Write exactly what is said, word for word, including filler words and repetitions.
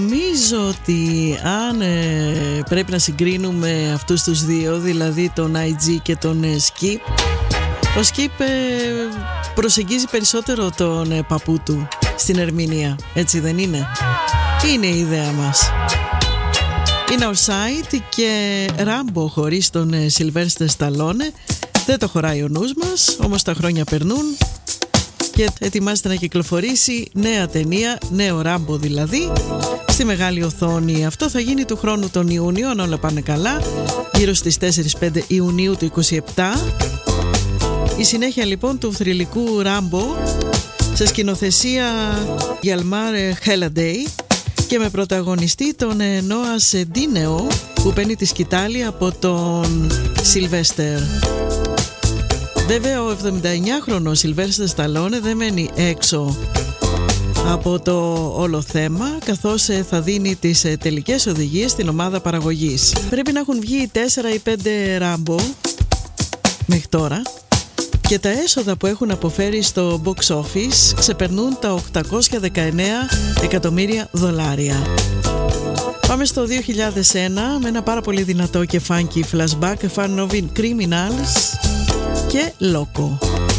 Νομίζω ότι αν ε, πρέπει να συγκρίνουμε αυτούς τους δύο, δηλαδή τον άι τζι και τον ε, Skip, ο Skip ε, προσεγγίζει περισσότερο τον ε, παππού του στην ερμηνεία, έτσι δεν είναι? Είναι η ιδέα μας. Είναι Our Side και Rambo χωρίς τον ε, Sylvester Stallone. Δεν το χωράει ο νους μας, όμως τα χρόνια περνούν και ετοιμάζεται να κυκλοφορήσει νέα ταινία, νέο Rambo δηλαδή, στη μεγάλη οθόνη. Αυτό θα γίνει του χρόνου τον Ιούνιο, αν όλα πάνε καλά, γύρω στις τέσσερις πέντε Ιουνίου του είκοσι επτά. Η συνέχεια λοιπόν του θρυλικού Rambo σε σκηνοθεσία Γιαλμάρ Χέλαντεϊ και με πρωταγωνιστή τον Νόα Σεντίνεο που παίρνει τη σκητάλη από τον Σιλβέστερ. Βέβαια ο εβδομηνταεννιάχρονος Σιλβέστερ Σταλόνε δεν μένει έξω από το όλο θέμα, καθώς θα δίνει τις τελικές οδηγίες στην ομάδα παραγωγής. Πρέπει να έχουν βγει τέσσερα ή πέντε Rambo μέχρι τώρα και τα έσοδα που έχουν αποφέρει στο box office ξεπερνούν τα οκτακόσια δεκαεννέα εκατομμύρια δολάρια. Πάμε στο δύο χιλιάδες ένα με ένα πάρα πολύ δυνατό και funky flashback, Fun Loving Criminals και Loco.